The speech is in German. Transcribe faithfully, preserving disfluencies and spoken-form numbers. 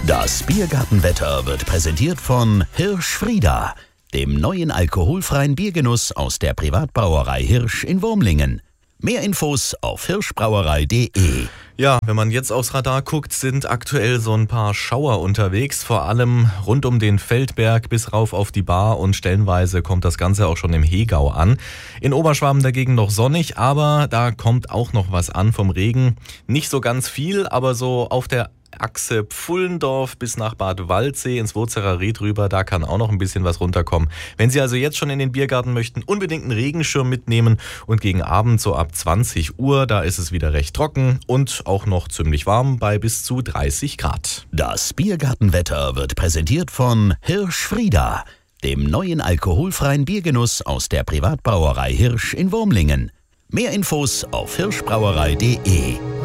Das Biergartenwetter wird präsentiert von Hirsch-Frieda, dem neuen alkoholfreien Biergenuss aus der Privatbrauerei Hirsch in Wurmlingen. Mehr Infos auf hirschbrauerei punkt de. Ja, wenn man jetzt aufs Radar guckt, sind aktuell so ein paar Schauer unterwegs, vor allem rund um den Feldberg bis rauf auf die Bar, und stellenweise kommt das Ganze auch schon im Hegau an. In Oberschwaben dagegen noch sonnig, aber da kommt auch noch was an vom Regen. Nicht so ganz viel, aber so auf der Achse Pfullendorf bis nach Bad Waldsee ins Wurzerer Ried rüber, da kann auch noch ein bisschen was runterkommen. Wenn Sie also jetzt schon in den Biergarten möchten, unbedingt einen Regenschirm mitnehmen, und gegen Abend so ab zwanzig Uhr, da ist es wieder recht trocken und auch noch ziemlich warm bei bis zu dreißig Grad. Das Biergartenwetter wird präsentiert von Hirsch-Frieda, dem neuen alkoholfreien Biergenuss aus der Privatbrauerei Hirsch in Wurmlingen. Mehr Infos auf hirschbrauerei punkt de.